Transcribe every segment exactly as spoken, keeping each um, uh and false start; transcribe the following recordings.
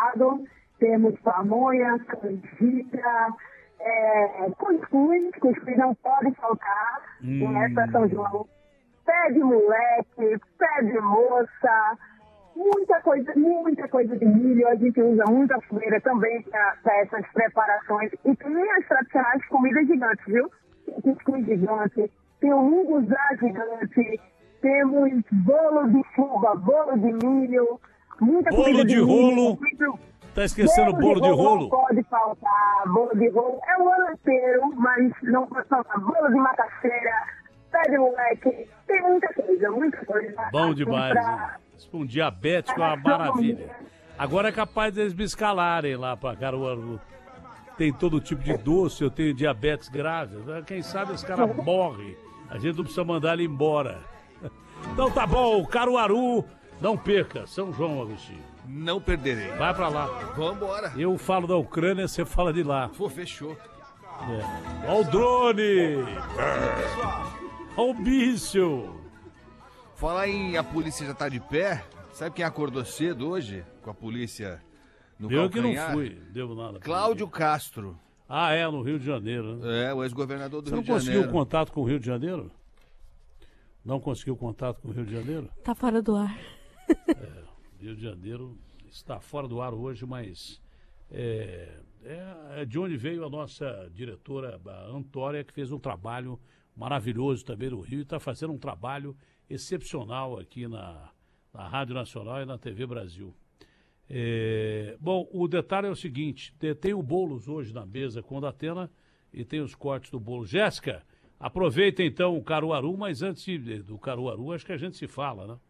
salgado, temos pamonha, canjica, é, cuscuz, cuscuz não pode faltar Hum. em essa São João. Pé de moleque, pé de moça, muita coisa, muita coisa de milho. A gente usa muita fogueira também para essas preparações. E tem as tradicionais comidas gigantes, viu? Tem cuscuz gigante, tem o munguzá gigante, temos bolo de fubá, bolo de milho, muita Bolo comida de de milho, rolo. muito- Tá esquecendo o bolo de rolo? Não pode faltar, bolo de rolo é o ano inteiro, mas não pode faltar bolo de macaxeira, pé de moleque, tem muita coisa, muita coisa. Bom Assim, demais. pra- Hein? Um diabético é uma maravilha. Agora é capaz deles me escalarem lá pra Caruaru. Tem todo tipo de doce, eu tenho diabetes grave. Quem sabe esse cara morre. A gente não precisa mandar ele embora. Então tá bom, Caruaru, não perca. São João, Agostinho. Não perderei. Vai pra lá. Vambora. Eu falo da Ucrânia, você fala de lá. Pô, fechou. É. Ó o drone! Ó o bicho! Falar em a polícia já tá de pé, sabe quem acordou cedo hoje com a polícia no Eu que não calcanhar? fui, devo nada. Cláudio Castro. Ah, é, no Rio de Janeiro, né? É, o ex-governador do Você Rio não de conseguiu Janeiro. contato com o Rio de Janeiro? Não conseguiu contato com o Rio de Janeiro? Tá fora do ar. Rio de Janeiro está fora do ar hoje, mas é, é- é de onde veio a nossa diretora, a Antória, que fez um trabalho maravilhoso também no Rio e está fazendo um trabalho excepcional aqui na, na Rádio Nacional e na T V Brasil. É, bom, o detalhe é o seguinte, te- tem o Boulos hoje na mesa com o Datena e tem os cortes do bolo. Jéssica, aproveita então o Caruaru, mas antes de- do Caruaru, acho que a gente se fala, né?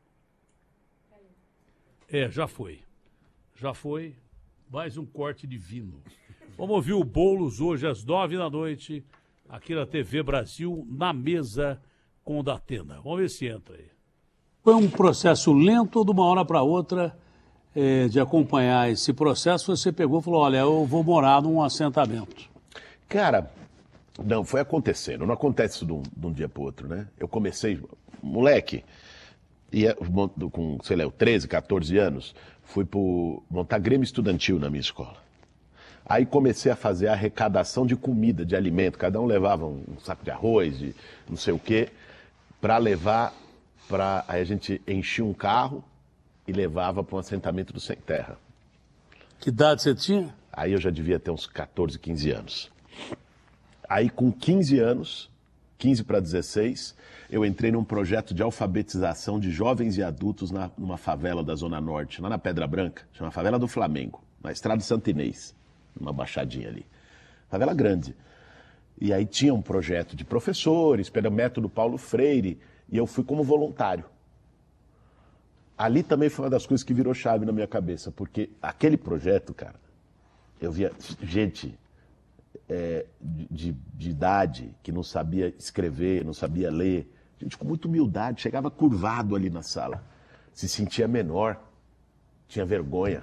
É, já foi. Já foi. Mais um corte divino. Vamos ouvir o Boulos hoje às nove da noite, aqui na T V Brasil, na mesa com o Datena. Vamos ver se entra aí. Foi um processo lento, de uma hora para outra, eh, de acompanhar esse processo. Você pegou e falou: olha, eu vou morar num assentamento. Cara, não, foi acontecendo. Não acontece de um, de um dia para outro, né? Eu comecei, moleque, ia, com, sei lá, treze, quatorze anos, fui pro, montar grêmio estudantil na minha escola. Aí comecei a fazer a arrecadação de comida, de alimento. Cada um levava um, um saco de arroz, de não sei o quê, para levar para... Aí a gente enchia um carro e levava para um assentamento do Sem Terra. Que idade você tinha? Aí eu já devia ter uns quatorze, quinze anos. Aí com quinze anos, quinze para dezesseis, eu entrei num projeto de alfabetização de jovens e adultos na, numa favela da Zona Norte, lá na Pedra Branca, chama Favela do Flamengo, na Estrada Santo Inês, numa baixadinha ali. Favela grande. E aí tinha um projeto de professores, pelo método Paulo Freire, e eu fui como voluntário. Ali também foi uma das coisas que virou chave na minha cabeça, porque aquele projeto, cara, eu via gente é, de, de idade que não sabia escrever, não sabia ler, gente com muita humildade, chegava curvado ali na sala, se sentia menor, tinha vergonha.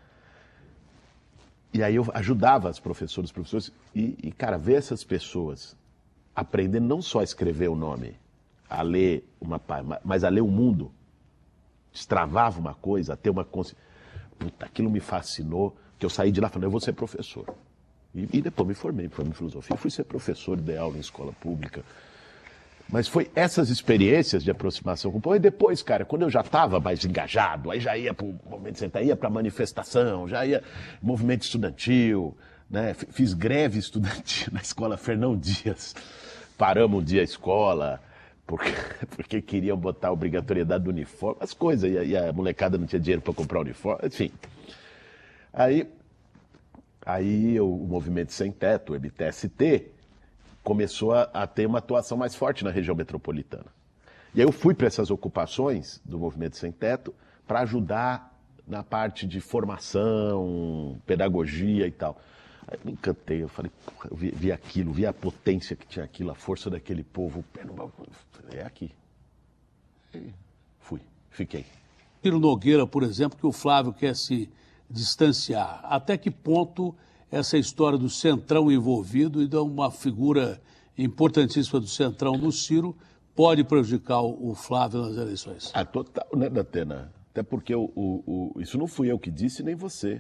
E aí eu ajudava as professoras, os professores, e, e, cara, ver essas pessoas aprendendo não só a escrever o nome, a ler uma página, mas a ler o mundo, destravava uma coisa, a ter uma consciência. Puta, aquilo me fascinou, que eu saí de lá falando, eu vou ser professor. E, e depois me formei, me formei em filosofia, fui ser professor, dei aula em escola pública. Mas foi essas experiências de aproximação com o povo. E depois, cara, quando eu já estava mais engajado, aí já ia para o movimento central, ia para manifestação, já ia movimento estudantil, né? Fiz greve estudantil na escola Fernão Dias. Paramos um dia a escola, porque, porque queriam botar a obrigatoriedade do uniforme, as coisas, e a, e a molecada não tinha dinheiro para comprar uniforme, enfim. Aí, aí o, o Movimento Sem Teto, o M T S T, começou a, a ter uma atuação mais forte na região metropolitana. E aí eu fui para essas ocupações do Movimento Sem Teto para ajudar na parte de formação, pedagogia e tal. Aí me encantei, eu falei, porra, eu vi, vi aquilo, vi a potência que tinha aquilo, a força daquele povo. É aqui. E fui, fiquei. Ciro Nogueira, por exemplo, que o Flávio quer se distanciar. Até que ponto essa história do Centrão envolvido e de uma figura importantíssima do Centrão no Ciro pode prejudicar o Flávio nas eleições? Ah, total, né, Datena? Até porque o, o, o, isso não fui eu que disse, nem você.